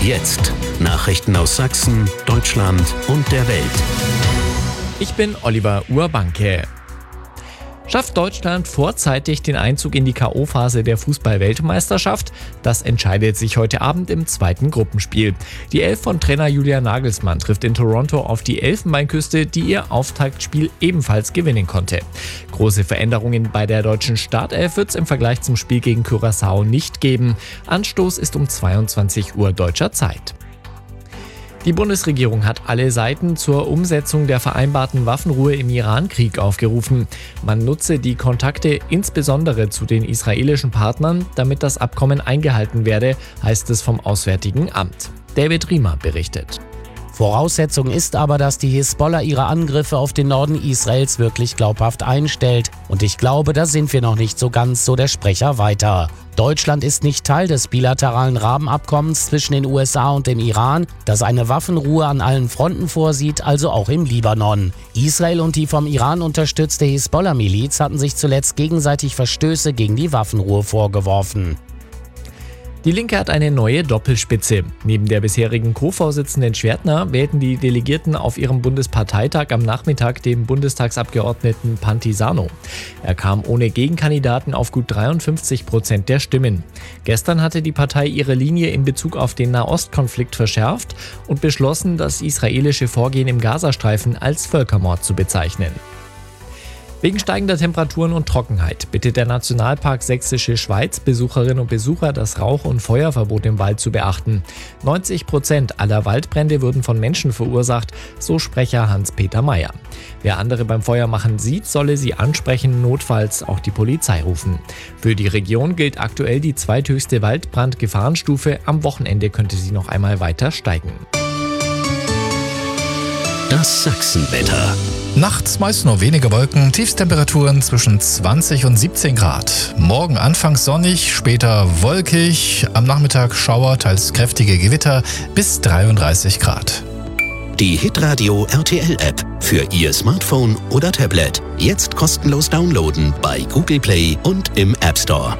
Jetzt Nachrichten aus Sachsen, Deutschland und der Welt. Ich bin Oliver Urbanke. Schafft Deutschland vorzeitig den Einzug in die K.O.-Phase der Fußball-Weltmeisterschaft? Das entscheidet sich heute Abend im zweiten Gruppenspiel. Die Elf von Trainer Julian Nagelsmann trifft in Toronto auf die Elfenbeinküste, die ihr Auftaktspiel ebenfalls gewinnen konnte. Große Veränderungen bei der deutschen Startelf wird es im Vergleich zum Spiel gegen Curaçao nicht geben. Anstoß ist um 22 Uhr deutscher Zeit. Die Bundesregierung hat alle Seiten zur Umsetzung der vereinbarten Waffenruhe im Iran-Krieg aufgerufen. Man nutze die Kontakte insbesondere zu den israelischen Partnern, damit das Abkommen eingehalten werde, heißt es vom Auswärtigen Amt. David Riemer berichtet. Voraussetzung ist aber, dass die Hisbollah ihre Angriffe auf den Norden Israels wirklich glaubhaft einstellt. Und ich glaube, da sind wir noch nicht so ganz, so der Sprecher weiter. Deutschland ist nicht Teil des bilateralen Rahmenabkommens zwischen den USA und dem Iran, das eine Waffenruhe an allen Fronten vorsieht, also auch im Libanon. Israel und die vom Iran unterstützte Hisbollah-Miliz hatten sich zuletzt gegenseitig Verstöße gegen die Waffenruhe vorgeworfen. Die Linke hat eine neue Doppelspitze. Neben der bisherigen Co-Vorsitzenden Schwertner wählten die Delegierten auf ihrem Bundesparteitag am Nachmittag den Bundestagsabgeordneten Pantisano. Er kam ohne Gegenkandidaten auf gut 53% der Stimmen. Gestern hatte die Partei ihre Linie in Bezug auf den Nahostkonflikt verschärft und beschlossen, das israelische Vorgehen im Gazastreifen als Völkermord zu bezeichnen. Wegen steigender Temperaturen und Trockenheit bittet der Nationalpark Sächsische Schweiz Besucherinnen und Besucher, das Rauch- und Feuerverbot im Wald zu beachten. 90% aller Waldbrände würden von Menschen verursacht, so Sprecher Hans-Peter Meyer. Wer andere beim Feuermachen sieht, solle sie ansprechen, notfalls auch die Polizei rufen. Für die Region gilt aktuell die zweithöchste Waldbrandgefahrenstufe. Am Wochenende könnte sie noch einmal weiter steigen. Das Sachsenwetter. Nachts meist nur wenige Wolken, Tiefstemperaturen zwischen 20 und 17 Grad. Morgen anfangs sonnig, später wolkig, am Nachmittag Schauer, teils kräftige Gewitter bis 33 Grad. Die Hitradio RTL-App für Ihr Smartphone oder Tablet. Jetzt kostenlos downloaden bei Google Play und im App Store.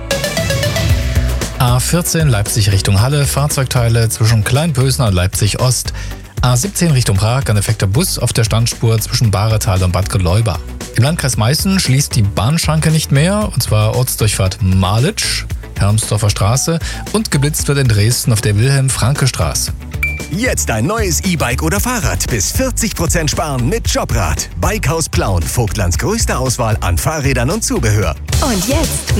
A14 Leipzig Richtung Halle, Fahrzeugteile zwischen Kleinpösner und Leipzig Ost. A17 Richtung Prag, ein defekter Bus auf der Standspur zwischen Bahretal und Bad Geläuber. Im Landkreis Meißen schließt die Bahnschranke nicht mehr, und zwar Ortsdurchfahrt Malitsch, Hermsdorfer Straße, und geblitzt wird in Dresden auf der Wilhelm-Franke-Straße. Jetzt ein neues E-Bike oder Fahrrad bis 40% sparen mit Jobrad. Bikehaus Plauen, Vogtlands größte Auswahl an Fahrrädern und Zubehör. Und jetzt